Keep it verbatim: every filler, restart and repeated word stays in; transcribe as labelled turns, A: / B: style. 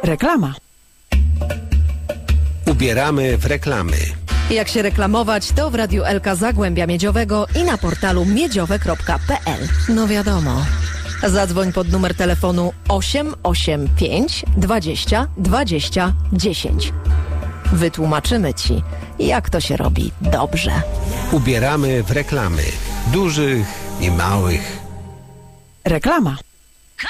A: Reklama.
B: Ubieramy w reklamy.
C: Jak się reklamować, to w Radiu Elka Zagłębia Miedziowego i na portalu miedziowe kropka p l. No wiadomo. Zadzwoń pod numer telefonu osiem osiem pięć dwadzieścia dwadzieścia dziesięć. Wytłumaczymy Ci, jak to się robi dobrze.
B: Ubieramy w reklamy. Dużych i małych.
A: Reklama.